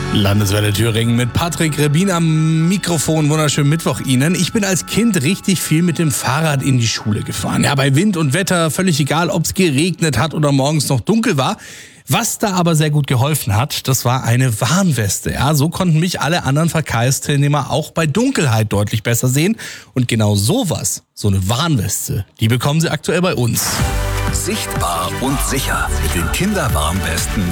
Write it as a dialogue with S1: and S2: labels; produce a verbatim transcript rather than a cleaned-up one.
S1: Landeswelle Thüringen mit Patrick Rebin am Mikrofon. Wunderschönen Mittwoch Ihnen. Ich bin als Kind richtig viel mit dem Fahrrad in die Schule gefahren. Ja, bei Wind und Wetter, völlig egal, ob es geregnet hat oder morgens noch dunkel war. Was da aber sehr gut geholfen hat, das war eine Warnweste. Ja, so konnten mich alle anderen Verkehrsteilnehmer auch bei Dunkelheit deutlich besser sehen. Und genau sowas, so eine Warnweste, die bekommen Sie aktuell bei uns.
S2: Sichtbar und sicher mit den Kinderwarnwesten